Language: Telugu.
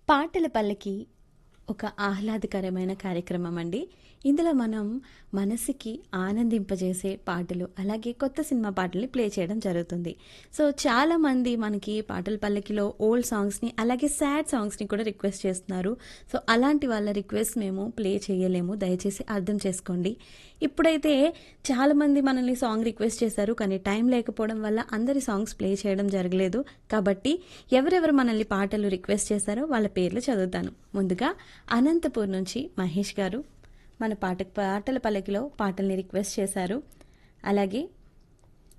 పాటల పల్లకి ఒక ఆహ్లాదకరమైన కార్యక్రమం అండి. ఇందులో మనం మనసుకి ఆనందింపజేసే పాటలు, అలాగే కొత్త సినిమా పాటల్ని ప్లే చేయడం జరుగుతుంది. సో, చాలామంది మనకి పాటల పల్లకిలో ఓల్డ్ సాంగ్స్‌ని, అలాగే సాడ్ సాంగ్స్‌ని కూడా రిక్వెస్ట్ చేస్తున్నారు. సో, అలాంటి వాళ్ళ రిక్వెస్ట్ మేము ప్లే చేయలేము. దయచేసి అర్థం చేసుకోండి. ఇప్పుడైతే చాలామంది మనల్ని సాంగ్ రిక్వెస్ట్ చేశారు. కానీ టైం లేకపోవడం వల్ల అందరి సాంగ్స్ ప్లే చేయడం జరగలేదు. కాబట్టి ఎవరెవరు మనల్ని పాటలు రిక్వెస్ట్ చేశారో వాళ్ళ పేర్లు చదువుతాను. ముందుగా అనంతపూర్ నుంచి మహేష్ గారు మన పాటల పల్లకిలో పాటల్ని రిక్వెస్ట్ చేశారు. అలాగే